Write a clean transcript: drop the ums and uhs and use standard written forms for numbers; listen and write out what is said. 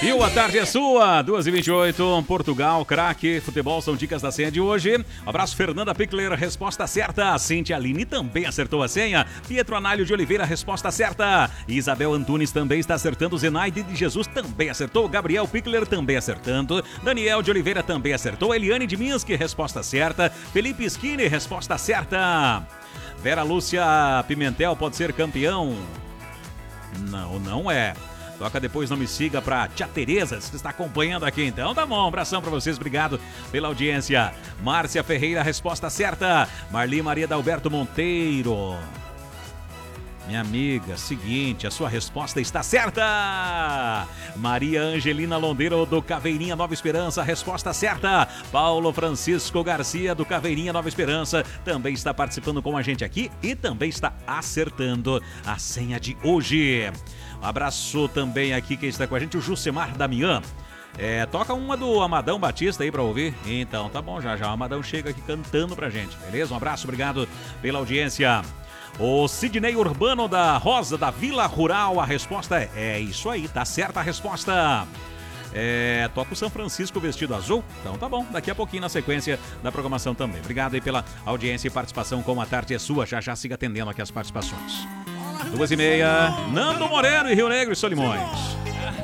E o A Tarde é Sua, 2h28, Portugal, craque, futebol são dicas da senha de hoje. Abraço, Fernanda Pickler, resposta certa. Cintia Aline também acertou a senha. Pietro Análio de Oliveira, resposta certa. Isabel Antunes também está acertando. Zenaide de Jesus também acertou. Gabriel Pickler também acertando. Daniel de Oliveira também acertou. Eliane de Minsk, resposta certa. Felipe Skinner, resposta certa. Vera Lúcia Pimentel pode ser campeão? Não, não é. Toca depois, não me siga, pra Tia Tereza, que está acompanhando aqui. Então tá bom, um abração pra vocês, obrigado pela audiência. Márcia Ferreira, resposta certa. Marli Maria Dalberto Monteiro. Minha amiga, seguinte, a sua resposta está certa. Maria Angelina Londeiro do Caveirinha Nova Esperança, resposta certa. Paulo Francisco Garcia do Caveirinha Nova Esperança também está participando com a gente aqui e também está acertando a senha de hoje. Um abraço também aqui quem está com a gente, o Jucimar Damian. Toca uma do Amadão Batista aí pra ouvir. Então, tá bom, já o Amadão chega aqui cantando pra gente, beleza? Um abraço, obrigado pela audiência. O Sidney Urbano da Rosa, da Vila Rural, a resposta é isso aí, tá certa a resposta. Toca o São Francisco vestido azul. Então tá bom, daqui a pouquinho na sequência da programação também. Obrigado aí pela audiência e participação com A Tarde é Sua. Já siga atendendo aqui as participações. 2h30, Nando Moreno e Rio Negro e Solimões.